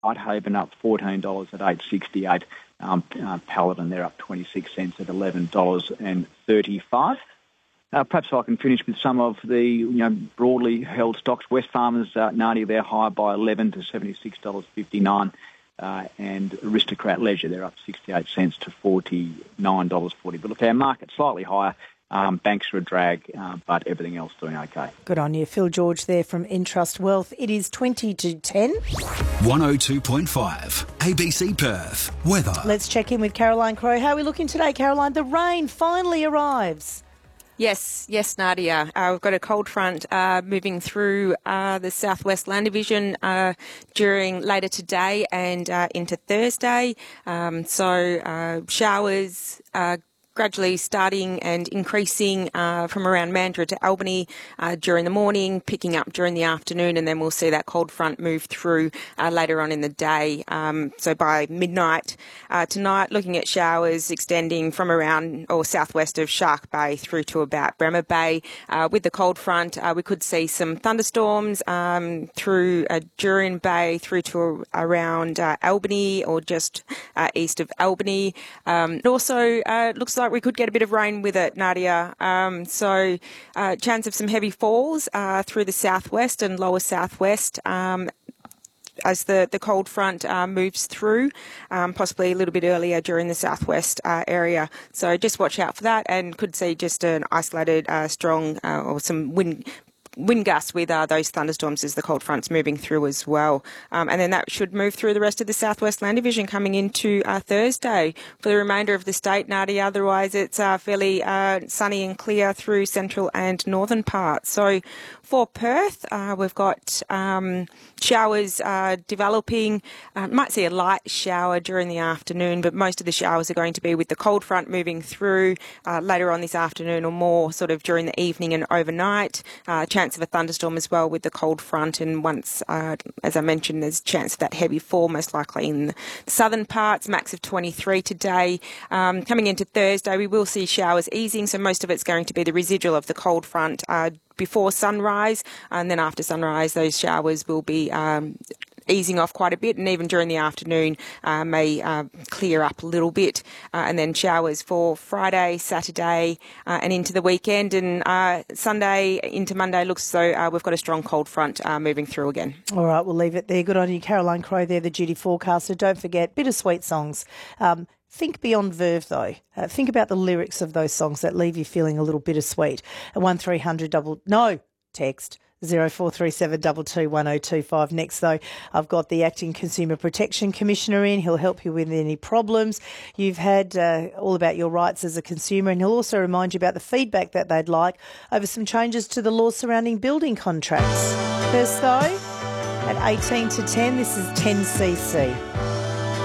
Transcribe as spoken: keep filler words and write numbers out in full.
Whitehaven up fourteen dollars at eight sixty-eight. Um, uh, Paladin, they're up twenty-six cents at eleven dollars thirty-five. Uh, perhaps I can finish with some of the you know broadly held stocks. Wesfarmers, uh, Nadia, they're higher by eleven to seventy-six dollars fifty-nine. Uh, and Aristocrat Leisure, they're up sixty-eight cents to forty-nine dollars forty. But look, our market's slightly higher. Um, banks are a drag, uh, but everything else doing okay. Good on you. Phil George there from Entrust Wealth. It is twenty to ten. one oh two point five A B C Perth. Weather. Let's check in with Caroline Crowe. How are we looking today, Caroline? The rain finally arrives. Yes, yes, Nadia. Uh, we've got a cold front uh, moving through uh, the southwest land division uh, during later today and uh, into Thursday. Um, so uh, showers uh, gradually starting and increasing uh, from around Mandurah to Albany uh, during the morning, picking up during the afternoon, and then we'll see that cold front move through uh, later on in the day. Um, so by midnight uh, tonight, looking at showers extending from around or southwest of Shark Bay through to about Bremer Bay. Uh, with the cold front, uh, we could see some thunderstorms um, through uh, Jurien Bay through to around uh, Albany or just uh, east of Albany. Um, it also uh, looks like we could get a bit of rain with it, Nadia. Um, so uh, chance of some heavy falls uh, through the southwest and lower southwest um, as the, the cold front uh, moves through, um, possibly a little bit earlier during the southwest uh, area. So just watch out for that, and could see just an isolated uh, strong uh, or some wind wind gusts with uh, those thunderstorms as the cold front's moving through as well. Um, and then that should move through the rest of the southwest land division coming into uh, Thursday. For the remainder of the state, Nadia, otherwise it's uh, fairly uh, sunny and clear through central and northern parts. So for Perth, uh, we've got um, showers uh, developing. Uh, might see a light shower during the afternoon, but most of the showers are going to be with the cold front moving through uh, later on this afternoon or more sort of during the evening and overnight. Uh, chance of a thunderstorm as well with the cold front, and once, uh, as I mentioned, there's a chance of that heavy fall, most likely in the southern parts, max of twenty-three today. Um, coming into Thursday, we will see showers easing, so most of it's going to be the residual of the cold front uh, before sunrise, and then after sunrise, those showers will be um, easing off quite a bit, and even during the afternoon uh, may uh, clear up a little bit, uh, and then showers for Friday, Saturday uh, and into the weekend, and uh, Sunday into Monday looks as though uh, we've got a strong cold front uh, moving through again. All right, we'll leave it there. Good on you, Caroline Crowe there, the duty forecaster. Don't forget, bittersweet songs. Um, Think beyond verve, though. Uh, think about the lyrics of those songs that leave you feeling a little bittersweet. At one three hundred double no text zero four three seven two two one zero two five. Next, though, I've got the Acting Consumer Protection Commissioner in. He'll help you with any problems you've had, uh, all about your rights as a consumer, and he'll also remind you about the feedback that they'd like over some changes to the laws surrounding building contracts. First, though, at eighteen to ten, this is ten C C.